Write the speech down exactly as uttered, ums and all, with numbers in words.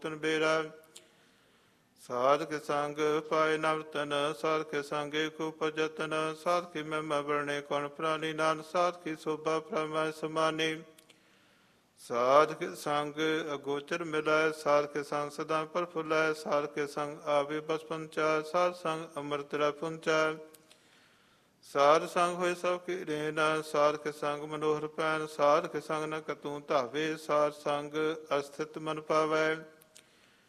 ਤਨ ਬੇਰਾ। ਸਾਧ ਕੇ ਸੰਗ ਪਾਏ ਨਵਤਨ, ਸਾਧ ਕੇ ਸੰਗੇ ਖੂਬ ਜਤਨ। ਸਾਧ ਕੀ ਮਹਿਮਾ ਵਰਣੇ ਕੌਣ ਪ੍ਰਾਨੀ, ਨਾਨਕ ਸਾਧ ਕੀ ਸੋਭਾ ਪ੍ਰਮੈ ਸਮਾਨੀ। ਸਾਧ ਕੇ ਸੰਗ ਅਗੋਚਰ ਮਿਲੈ, ਸਾਧ ਕੇ ਸੰਗ ਸਦਾ ਪ੍ਰਫੁੱਲੈ। ਸਾਧ ਕੇ ਸੰਗ ਆਵੇ ਬਸ ਪੰਚਾ, ਸਾਧ ਸੰਗ ਅੰਮ੍ਰਿਤ ਰਸ ਪੁੰਚੈ। ਸਾਧ ਸੰਗ ਹੋਏ ਸਭ ਕੀ ਰੇਨ, ਸਾਧ ਕੇ ਸੰਗ ਮਨੋਹਰ ਪੈਨ। ਸਾਧ ਕੇ ਸੰਗ ਨ ਕਤੂ ਧਾਵੇ, ਸਾਧ ਸੰਗ ਅਸਥਿਤ ਮਨ ਪਾਵੈ।